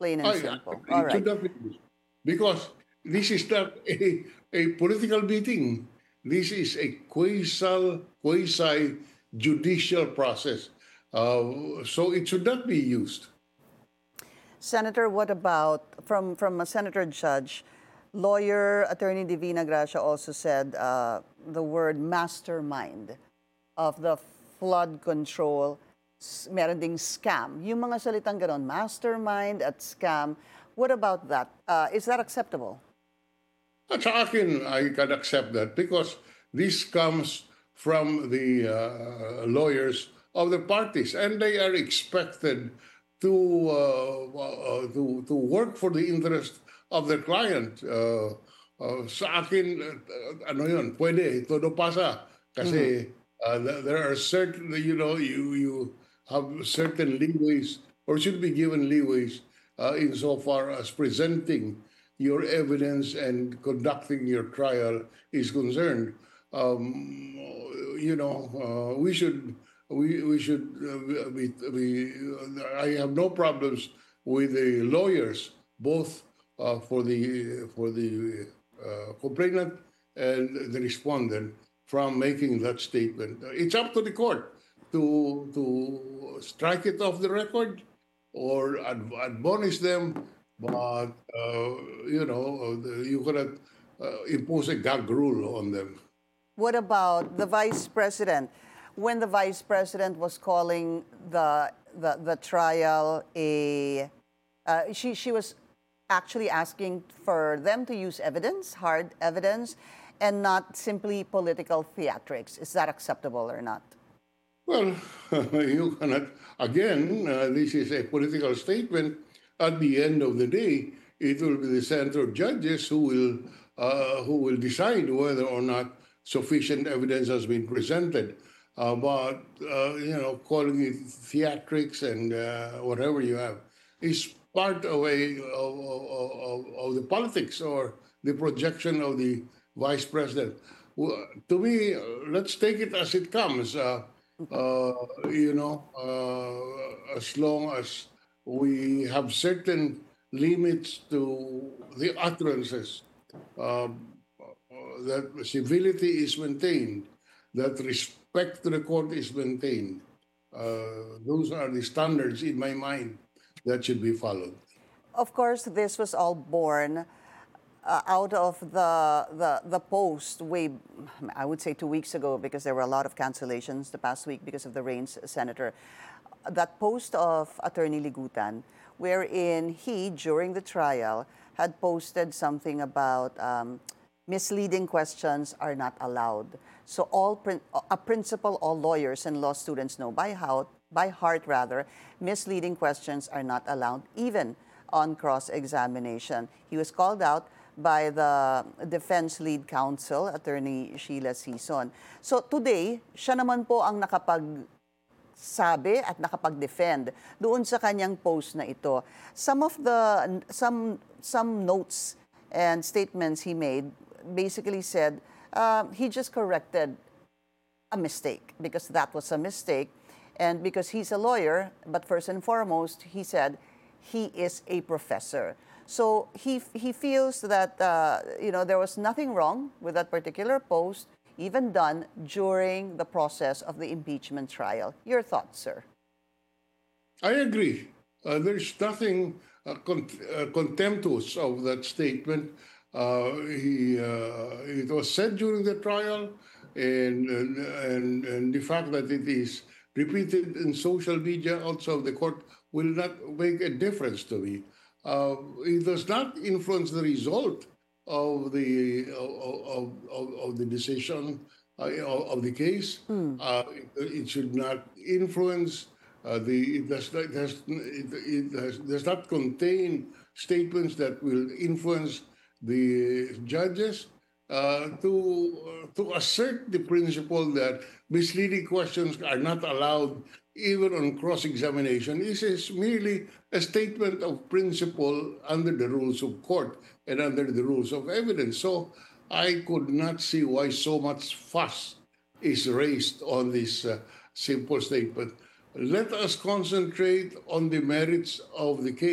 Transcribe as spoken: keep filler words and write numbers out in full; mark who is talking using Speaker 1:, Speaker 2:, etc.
Speaker 1: Plain and
Speaker 2: I, I
Speaker 1: simple. All
Speaker 2: it
Speaker 1: right.
Speaker 2: should not be used because this is not a, a political meeting. This is a quasi quasi judicial process. Uh, so it should not be used.
Speaker 1: Senator, what about from from a senator judge? Lawyer Attorney Divina Gracia also said uh, the word mastermind of the flood control. s- Meron ding scam. Yung mga salitang ganon, mastermind at scam. What about that? Uh, is that acceptable?
Speaker 2: At sa akin, I can accept that because this comes from the uh, lawyers of the parties, and they are expected to uh, uh, to to work for the interest of their client. Uh, uh, sa akin, uh, ano yun, pwede, todo pasa.
Speaker 1: Mhm.
Speaker 2: Kasi uh, th- there are certain, you know, you you have certain leeways or should be given leeways uh, insofar as presenting your evidence and conducting your trial is concerned. Um, you know, uh, we should we we should uh, be, be I have no problems with the lawyers, both uh, for the for the uh, complainant and the respondent from making that statement. It's up to the court to to strike it off the record or ad- admonish them, but uh, you know uh, you cannot uh, impose a gag rule on them.
Speaker 1: What about the vice president? When the vice president was calling the the, the trial a, uh, she she was actually asking for them to use evidence, hard evidence, and not simply political theatrics. Is that acceptable or not?
Speaker 2: Well, you cannot. Again, uh, this is a political statement. At the end of the day, it will be the center judges who will uh, who will decide whether or not sufficient evidence has been presented. Uh, but uh, you know, calling it theatrics and uh, whatever you have is part of a of, of, of, of the politics or the projection of the vice president. Well, to me, uh, let's take it as it comes. Uh, uh, you know, uh, as long as we have certain limits to the utterances, um, uh, that civility is maintained, that respect to the court is maintained. Uh, those are the standards in my mind that should be followed.
Speaker 1: Of course, this was all born uh, out of the, the the post way, I would say two weeks ago, because there were a lot of cancellations the past week because of the rains, Senator. That post of Attorney Ligutan, wherein he, during the trial, had posted something about um, misleading questions are not allowed. So all prin- a principal, all lawyers and law students know by how by heart rather, misleading questions are not allowed, even on cross-examination. He was called out by the defense lead counsel, Attorney Sheila Sison. So today, siya naman po ang nakapag sabi at nakapag-defend doon sa kanyang post na ito. Some of the some some notes and statements he made basically said uh, he just corrected a mistake because that was a mistake. And because he's a lawyer, but first and foremost, he said he is a professor. So he, he feels that uh, you know there was nothing wrong with that particular post, even done during the process of the impeachment trial. Your thoughts, sir?
Speaker 2: I agree. Uh, there's nothing uh, con- uh, contemptuous of that statement. Uh, he, uh, it was said during the trial, and, and and and the fact that it is repeated in social media also of the court will not make a difference to me. Uh, it does not influence the result of the of, of, of, of the decision uh, of, of the case. Uh, it, it should not influence uh, the it does not, it has, it, it has, does not contain statements that will influence the judges uh, to uh, to assert the principle that misleading questions are not allowed even on cross-examination. This is merely a statement of principle under the rules of court and under the rules of evidence. So I could not see why so much fuss is raised on this uh, simple statement. Let us concentrate on the merits of the case.